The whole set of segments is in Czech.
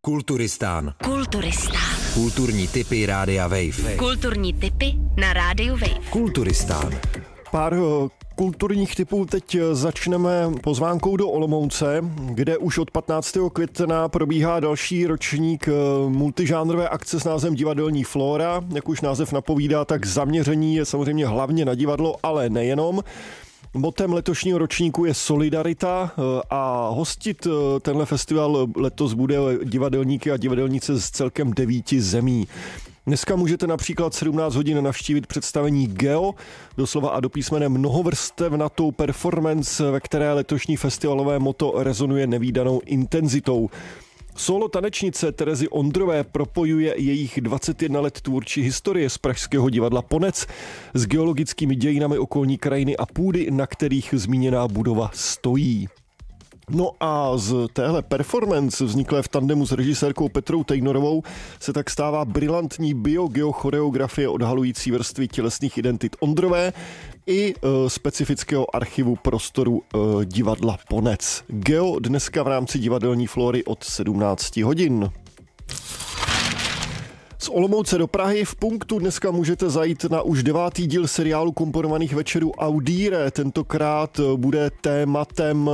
Kulturistán. Kulturistán. Kulturní tipy Rádia Wave. Kulturní tipy na Rádiu Wave. Kulturistán. Pár kulturních tipů teď začneme pozvánkou do Olomouce, kde už od 15. května probíhá další ročník multižánrové akce s názvem Divadelní Flóra. Jak už název napovídá, tak zaměření je samozřejmě hlavně na divadlo, ale nejenom. Motem letošního ročníku je solidarita a hostit tenhle festival letos bude divadelníky a divadelnice z celkem 9 zemí. Dneska můžete například 17 hodin navštívit představení Geo, doslova a do písmene mnohovrstevnatou performance, ve které letošní festivalové motto rezonuje nevídanou intenzitou. Solo tanečnice Terezy Ondrové propojuje jejich 21 let tvůrčí historie z pražského divadla Ponec s geologickými dějinami okolní krajiny a půdy, na kterých zmíněná budova stojí. No a z téhle performance vzniklé v tandemu s režisérkou Petrou Tejnorovou se tak stává brilantní biogeochoreografie odhalující vrstvy tělesných identit Ondrové i specifického archivu prostoru divadla Ponec. Geo dneska v rámci divadelní Flóry od 17 hodin. Z Olomouce do Prahy v Punktu dneska můžete zajít na už 9. díl seriálu komponovaných večerů Audire. Tentokrát bude tématem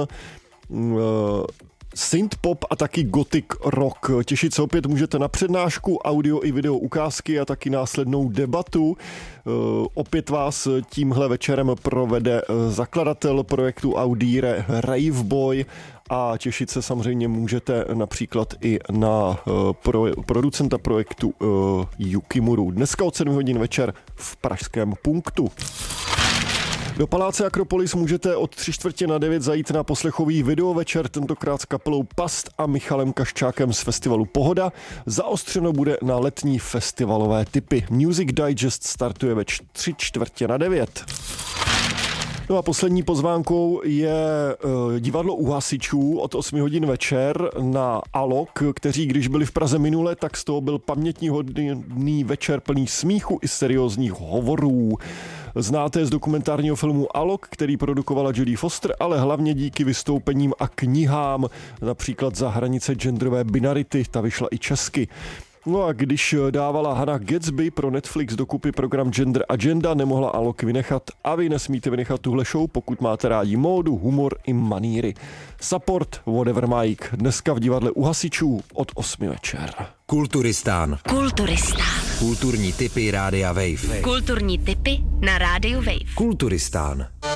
synthpop a taky gothic rock. Těšit se opět můžete na přednášku, audio i video ukázky a taky následnou debatu. Opět vás tímhle večerem provede zakladatel projektu Audire Raveboy a těšit se samozřejmě můžete například i na producenta projektu Yukimuru. Dneska od 7 hodin večer v pražském Punktu. Do Paláce Akropolis můžete od 8:45 zajít na poslechový videovečer, tentokrát s kapelou Past a Michalem Kaščákem z festivalu Pohoda. Zaostřeno bude na letní festivalové tipy. Music Digest startuje ve 8:45. No a poslední pozvánkou je divadlo u hasičů od 8 hodin večer na Alok, kteří když byli v Praze minule, tak z toho byl pamětníhodný večer plný smíchu i seriózních hovorů. Znáte z dokumentárního filmu Alok, který produkovala Jodie Foster, ale hlavně díky vystoupením a knihám, například Za hranice genderové binarity, ta vyšla i česky. No a když dávala Hannah Gadsby pro Netflix dokupy program Gender Agenda, nemohla Alok vynechat a vy nesmíte vynechat tuhle show, pokud máte rádi módu, humor i maníry. Support Whatever Mike, dneska v divadle u hasičů od 8 večer. Kulturistán. Kulturistán. Kulturní tipy Rádia Wave. Kulturní tipy na Rádiu Wave. Kulturistán.